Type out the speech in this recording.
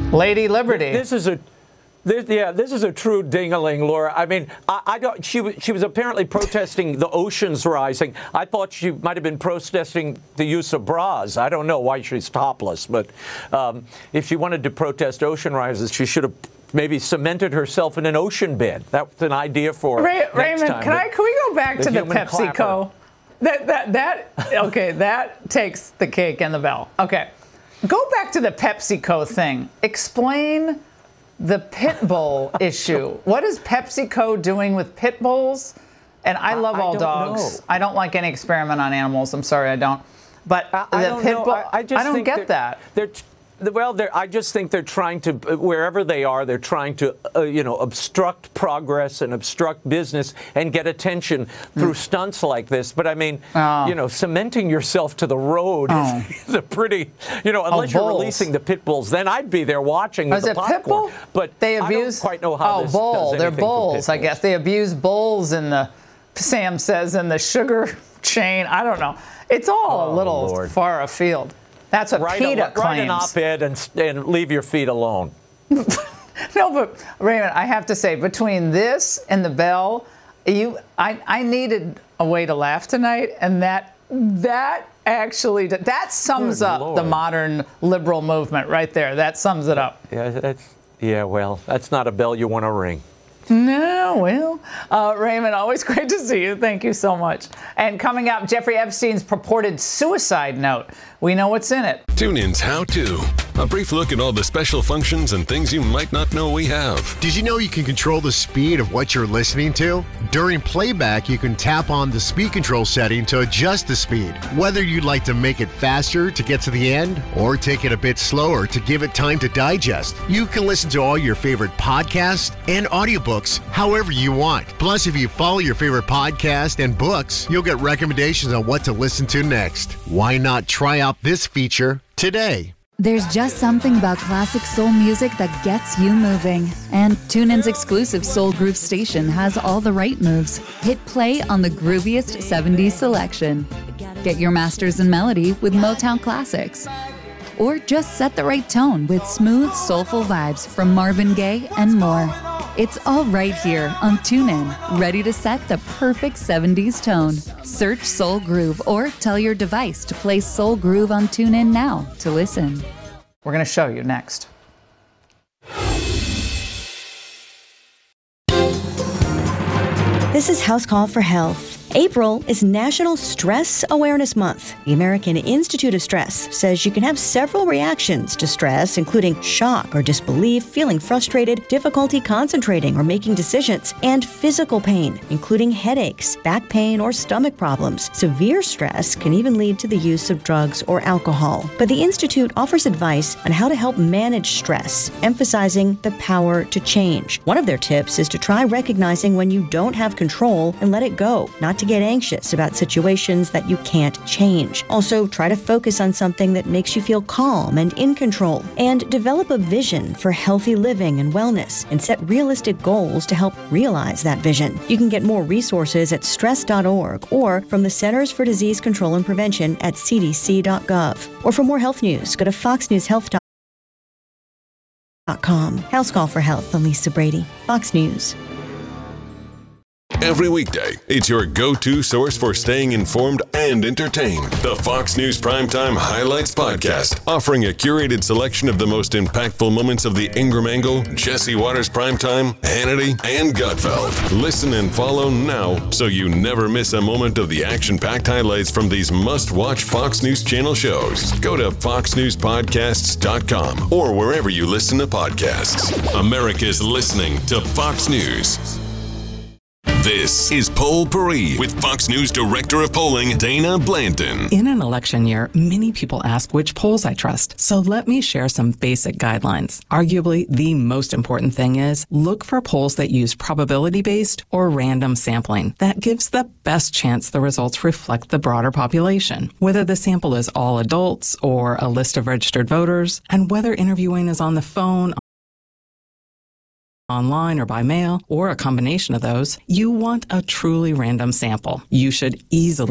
Lady Liberty. This is a true ding-a-ling, Laura. I mean, I don't. She was apparently protesting the oceans rising. I thought she might have been protesting the use of bras. I don't know why she's topless, but if she wanted to protest ocean rises, she should have maybe cemented herself in an ocean bed. That's an idea for next Raymond, time. can we go back to the PepsiCo? That takes the cake and the bell. Okay, go back to the PepsiCo thing. Explain the pit bull issue. What is PepsiCo doing with pit bulls? And I love all dogs. I don't like any experiment on animals. I'm sorry, I don't. But the pit bull, I don't get that. I just think they're trying to, wherever they are, they're trying to, obstruct progress and obstruct business and get attention through stunts like this. But I mean, cementing yourself to the road is a pretty, unless you're releasing the pit bulls, then I'd be there watching with the popcorn. Pit bull? But they abuse, I don't quite know how this bull. does anything. They're bulls, I guess. They abuse bulls in the, Sam says, in the sugar chain. I don't know. It's all a little far afield. That's what PETA claims. Write an op-ed and leave your feet alone. No, but Raymond, I have to say, between this and the bell, I needed a way to laugh tonight, and that actually sums up the modern liberal movement right there. That sums it up. Well, that's not a bell you want to ring. No, well, Raymond, always great to see you. Thank you so much. And coming up, Jeffrey Epstein's purported suicide note. We know what's in it. TuneIn's How To. A brief look at all the special functions and things you might not know we have. Did you know you can control the speed of what you're listening to? During playback, you can tap on the speed control setting to adjust the speed. Whether you'd like to make it faster to get to the end or take it a bit slower to give it time to digest, you can listen to all your favorite podcasts and audiobooks however you want. Plus, if you follow your favorite podcast and books, you'll get recommendations on what to listen to next. Why not try out this feature today? There's just something about classic soul music that gets you moving. And TuneIn's exclusive Soul Groove station has all the right moves. Hit play on the grooviest 70s selection. Get your masters in melody with Motown classics. Or just set the right tone with smooth, soulful vibes from Marvin Gaye and more. It's all right here on TuneIn, ready to set the perfect 70s tone. Search Soul Groove or tell your device to play Soul Groove on TuneIn now to listen. We're going to show you next. This is House Call for Health. April is National Stress Awareness Month. The American Institute of Stress says you can have several reactions to stress, including shock or disbelief, feeling frustrated, difficulty concentrating or making decisions, and physical pain, including headaches, back pain, or stomach problems. Severe stress can even lead to the use of drugs or alcohol. But the Institute offers advice on how to help manage stress, emphasizing the power to change. One of their tips is to try recognizing when you don't have control and let it go, not to get anxious about situations that you can't change. Also, try to focus on something that makes you feel calm and in control, and develop a vision for healthy living and wellness, and set realistic goals to help realize that vision. You can get more resources at stress.org or from the Centers for Disease Control and Prevention at cdc.gov. Or for more health news, go to foxnewshealth.com. House Call for Health, Lisa Brady, Fox News. Every weekday, it's your go-to source for staying informed and entertained. The Fox News Primetime Highlights Podcast, offering a curated selection of the most impactful moments of the Ingram Angle, Jesse Waters Primetime, Hannity, and Gutfeld. Listen and follow now so you never miss a moment of the action-packed highlights from these must-watch Fox News Channel shows. Go to foxnewspodcasts.com or wherever you listen to podcasts. America's listening to Fox News. This is Poll Paris with Fox News Director of Polling, Dana Blanton. In an election year, many people ask which polls I trust. So let me share some basic guidelines. Arguably, the most important thing is look for polls that use probability-based or random sampling. That gives the best chance the results reflect the broader population, whether the sample is all adults or a list of registered voters, and whether interviewing is on the phone, online or by mail, or a combination of those, you want a truly random sample. You should easily